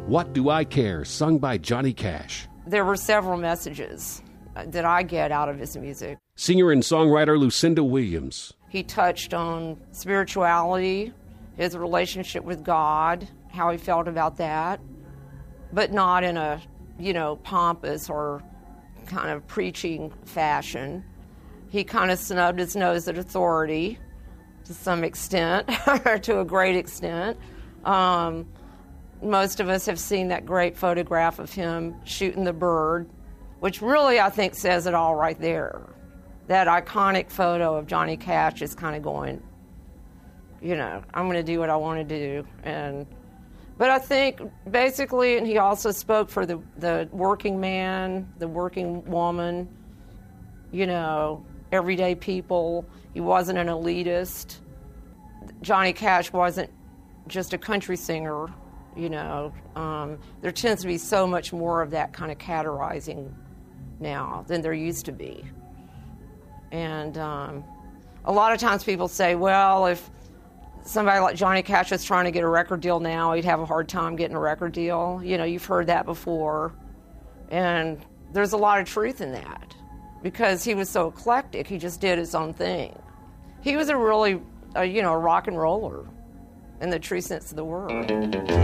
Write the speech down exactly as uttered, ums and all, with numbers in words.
What Do I Care, sung by Johnny Cash. There were several messages that I get out of his music. Singer and songwriter Lucinda Williams. He touched on spirituality, his relationship with God, how he felt about that, but not in a, you know, pompous or kind of preaching fashion. He kind of snubbed his nose at authority to some extent, to a great extent. Um, most of us have seen that great photograph of him shooting the bird, which really, I think, says it all right there. That iconic photo of Johnny Cash is kind of going, you know, I'm going to do what I want to do. And But I think basically, and he also spoke for the, the working man, the working woman, you know, everyday people. He wasn't an elitist. Johnny Cash wasn't just a country singer, you know. Um, there tends to be so much more of that kind of categorizing now than there used to be. And um, a lot of times people say, well, if somebody like Johnny Cash is trying to get a record deal now, he'd have a hard time getting a record deal. You know, you've heard that before. And there's a lot of truth in that because he was so eclectic. He just did his own thing. He was a really, uh, you know, a rock and roller in the true sense of the word.